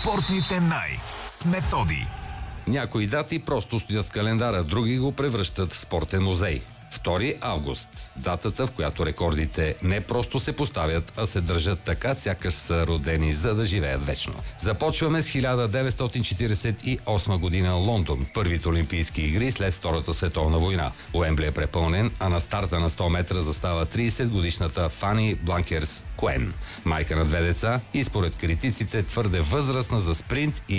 Спортните с Методи. Някои дати просто стоят в календара, други го превръщат в спортен музей. 2 август. Датата, в която рекордите не просто се поставят, а се държат така, сякаш са родени, за да живеят вечно. Започваме с 1948 година Лондон. Първите олимпийски игри след Втората световна война. Уембли е препълнен, а на старта на 100 метра застава 30-годишната Фани Бланкерс Куен. Майка на 2 деца и според критиците твърде възрастна за спринт и